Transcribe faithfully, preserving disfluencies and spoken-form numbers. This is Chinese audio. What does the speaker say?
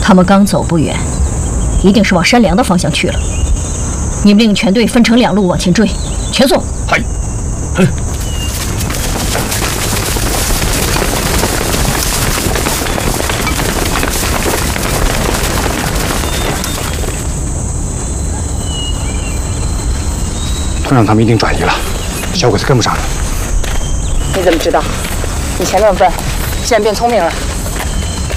他们刚走不远，一定是往山梁的方向去了。你们令全队分成两路往前追，全速！ 嗨，哼。 团长他们一定转移了，小鬼子跟不上了。 你怎么知道？你前那么笨，现在变聪明了。